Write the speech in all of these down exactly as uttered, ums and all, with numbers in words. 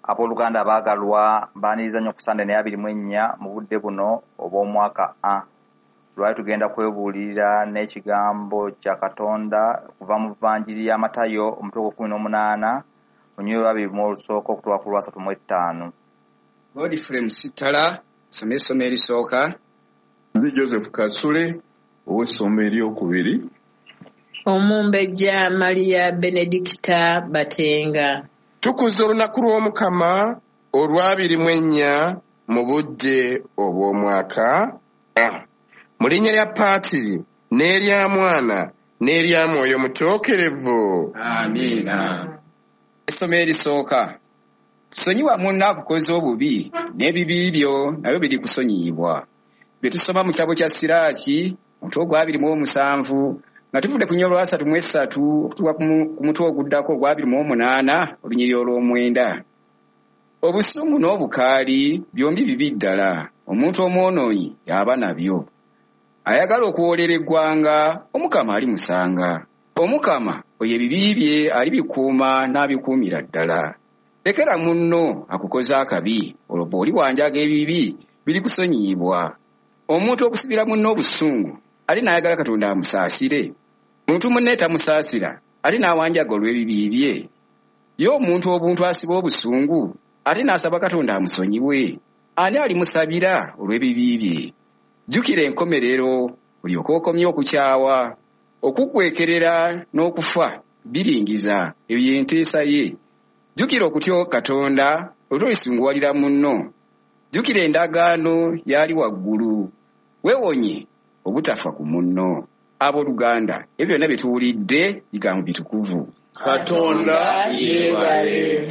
Abooluganda abaagalwa baaniriza nnyo ku Sande naye abiri mu ennya mu budde buno obw'omwaka A. Lwali tugenda kwebuulirira n'ekigambo kya Katonda kuva mu Vvanjiri ya Matayo omutwe gw'ekkumi n'omunaana onyuyo abiri mu olusooka okutuuka ku lwasatu mu ettaano. Godfrey Musitala some essomo erisooka. Ndi Joseph Kasule ow'essomo eryokubiri. Omumbejja Maria Benedicta Batenga. Tukuza olunaku lw'Omukama olw'abiri mu ennya mu budde obw'omwaka A. Mu linnya lya Paatiri n'erya Mwana n'erya Mwoyo Mutookerevu. Amiina. Essomo erisooka. Sonyiwa munno akukoze obubi n'ebibi byo nabyo biri kusonyiyibwa. Bye tusoma mu kitabo kya Siraaki omutwe ogw'abiri mu omusanvu nga tuvudde ku nnyo olwasatu mu essatu okutuuka ku mutwe oguddako ogw'abiri mu omunaana olunyiriri olw'omwenda. Obusungu n'obukaali byombi bibi ddala, omuntu omwonoonyi y'aba nabyo. Ayagala okuwoolera eggwanga, Omukama alimusanga. Omukama oyo ebibi bye alibikuuma n'abikuumira ddala. Lekera munno akukoza akabi, olwo bw'oli wanjaga ebibi biri kusonyiyibwa. Omuntu okusibira munno obusungu ali n'ayagala Katonda amusaasire. Muntu munne tamusaasira ate n'awanjaga olw'ebibi bye. Ye omuntu obuntu asiba obusungu ate n'asaba Katonda amusonyiwe, ani alimusabira olw'ebibi bye? Jjukira enkomerero olyoke okomye okukyawa, okuggwekerera n'okufa biringiza, eyo y'enteesa ye. Jjukira okutya Katonda olw'olisunguwalira munno. Jjukira endagaano yali waggulu, weewonye obutafa ku munno. Abooluganda, ebyo byonna bye tuwulidde bigambo bitukuvu. Katonda yeebale.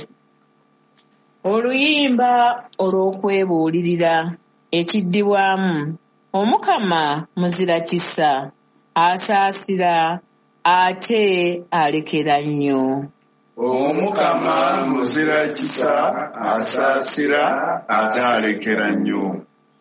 Oluyimba olw'okwebuulirira ekiddibwamu. Omukama muzira kisa, asaasira ate alekera nnyo. Omukama muzira kisa, asaasira ate alekera nnyo.